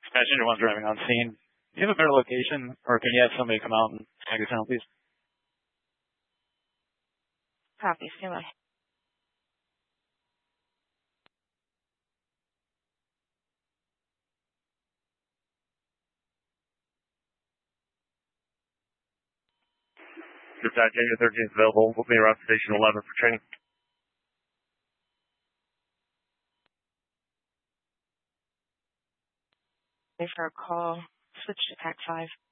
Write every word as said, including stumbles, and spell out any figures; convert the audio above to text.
Passenger one's driving on scene. Do you have a better location, or can you have somebody come out and take us down, please? Copy. Stand by. This is January thirteenth available. We'll be around station eleven for training. Wait for a call. Switch to Pac five.